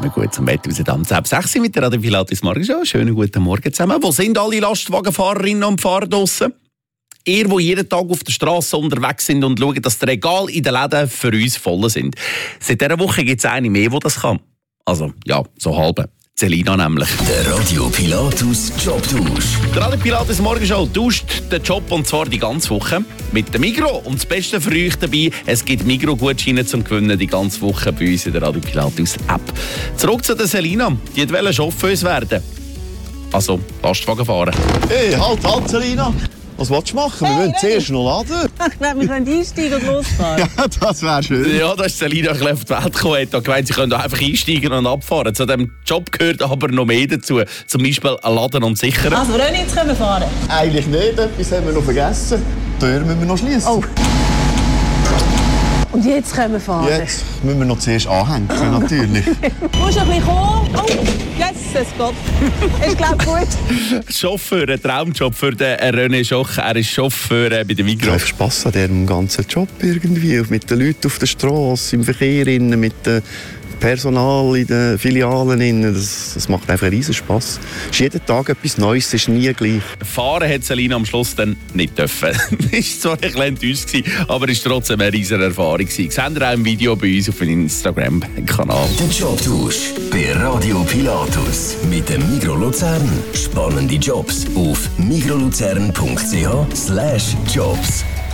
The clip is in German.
kommen gut zum Bett raus. Am 6 mit der Radio Pilatus Morgenshow. Schönen guten Morgen zusammen. Wo sind alle Lastwagenfahrerinnen und Fahrer draussen? Ihr, die jeden Tag auf der Straße unterwegs sind und schauen, dass die Regale in den Läden für uns voll sind. Seit dieser Woche gibt es eine mehr, die das kann. Also, ja, so halbe. Selina nämlich. Der Radio Pilatus Jobtausch. Der Radio Pilatus Morgenshow tauscht den Job, und zwar die ganze Woche mit dem Migros. Und das Beste für euch dabei, es gibt Migros-Gutscheine zum Gewinnen die ganze Woche bei uns in der Radio Pilatus App. Zurück zu der Selina. Die wollte Chauffeuse werden. Also, Lastwagen fahren. Hey, halt, Selina. Was willst du machen? Wir wollen zuerst noch laden. Ich glaube, wir können einsteigen und losfahren. Ja, das wäre schön. Ja, da ist Selina ein bisschen auf die Welt gekommen. Hat gemeint, sie können einfach einsteigen und abfahren. Zu diesem Job gehört aber noch mehr dazu. Zum Beispiel Laden und Sichern. Also, René, jetzt können wir fahren. Eigentlich nicht, etwas haben wir noch vergessen. Die Tür müssen wir noch schließen. Oh. Und jetzt können wir fahren. Jetzt müssen wir noch zuerst anhängen, natürlich. Du musst ein bisschen kommen. Oh, yes, es geht. Ist, glaube ich, gut. Chauffeur, ein Traumjob für den René Schoch. Er ist Chauffeur bei der Ich Migros. habe Spass an diesem ganzen Job irgendwie. Mit den Leuten auf der Straße, im Verkehr, mit dem Personal in den Filialen. Das macht einfach riesen Spass. Es ist jeden Tag etwas Neues, es ist nie gleich. Fahren hat Selina am Schluss dann nicht dürfen. Es war zwar ein bisschen enttäuscht, aber es war trotzdem eine riesige Erfahrung. Seht ihr auch im Video bei uns auf dem Instagram-Kanal. Der Jobtausch bei Radio Pilatus. Mit dem Migros Luzern. Spannende Jobs auf migroluzern.ch/jobs.